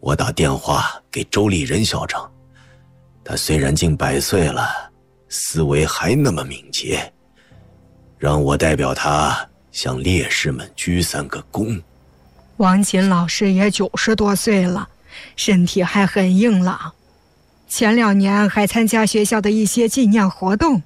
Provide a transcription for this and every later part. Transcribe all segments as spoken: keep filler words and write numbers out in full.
我打电话给周立人校长，他虽然近百岁了，思维还那么敏捷，让我代表他向烈士们鞠三个躬。 王琴老师也九十多岁了，身体还很硬朗，前两年还参加学校的一些纪念活动。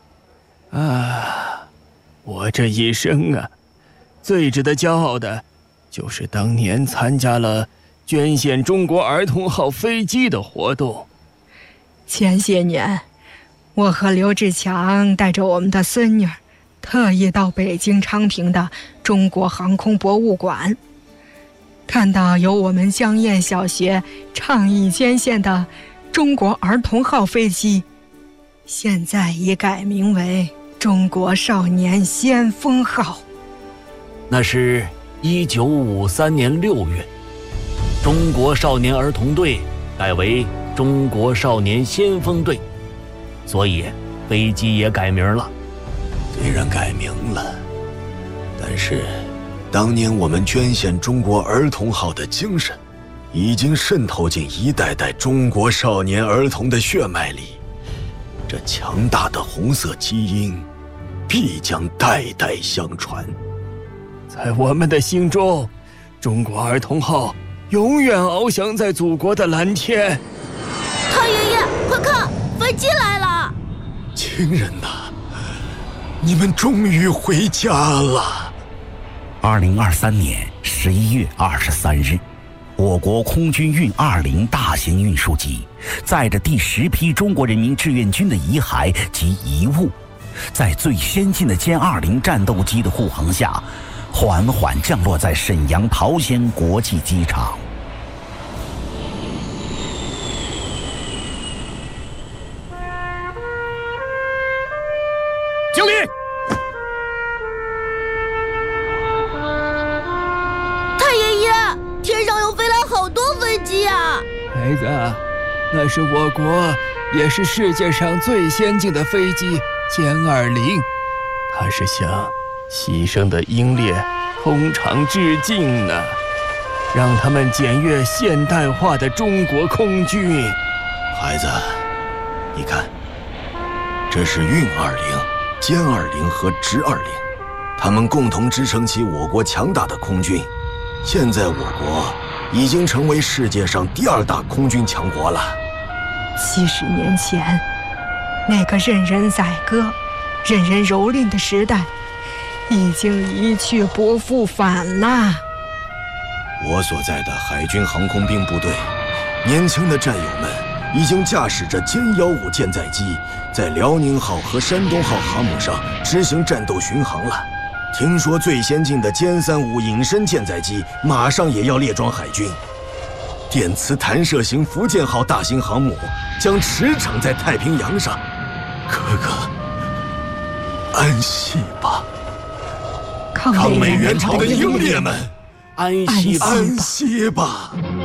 啊，我这一生啊，最值得骄傲的就是当年参加了捐献中国儿童号飞机的活动。 前些年我和刘志强带着我们的孙女特意到北京昌平的中国航空博物馆，看到由我们江堰小学倡议捐献的中国儿童号飞机，现在已改名为中国少年先锋号。 那是一九五三年六月，中国少年儿童队改为中国少年先锋队，所以飞机也改名了。 虽然改名了，但是当年我们捐献中国儿童号的精神已经渗透进一代代中国少年儿童的血脉里，这强大的红色基因必将代代相传。 在我们的心中，中国儿童号永远翱翔在祖国的蓝天。 太爷爷，快看，飞机来了！ 亲人呐，你们终于回家了。 二零二三年十一月二十三日，我国空军运二零大型运输机载着第十批中国人民志愿军的遗骸及遗物，在最先进的歼二零战斗机的护航下，缓缓降落在沈阳桃仙国际机场。 敬礼！ 太爷爷，天上又飞来好多飞机啊！ 孩子，那是我国也是世界上最先进的飞机歼二零，它是向牺牲的英烈通常致敬呢，让他们检阅现代化的中国空军。 孩子，你看，这是运二零、歼二零和直二零，他们共同支撑起我国强大的空军。现在我国已经成为世界上第二大空军强国了。 七十年前，那个任人宰割、任人蹂躏的时代，已经一去不复返了。 我所在的海军航空兵部队，年轻的战友们已经驾驶着歼幺五舰载机，在辽宁号和山东号航母上执行战斗巡航了。听说最先进的歼三五隐身舰载机马上也要列装海军。电磁弹射型福建号大型航母将驰骋在太平洋上。哥哥，安息吧。 抗美援朝的英烈们， 安息吧！ 安息吧！